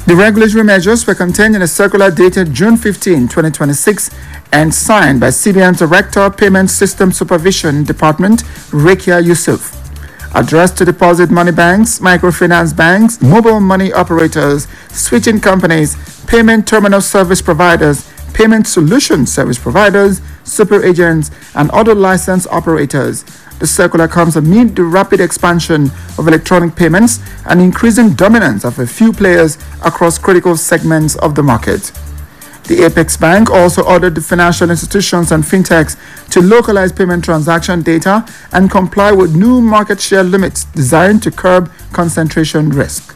The regulatory measures were contained in a circular dated June 15, 2026 and signed by CBN Director, Payment System Supervision Department, Rekia Yusuf. Addressed to deposit money banks, microfinance banks, mobile money operators, switching companies, payment terminal service providers, payment solution service providers, super agents, and other licensed operators. The circular comes amid the rapid expansion of electronic payments and increasing dominance of a few players across critical segments of the market. The Apex Bank also ordered the financial institutions and fintechs to localize payment transaction data and comply with new market share limits designed to curb concentration risk.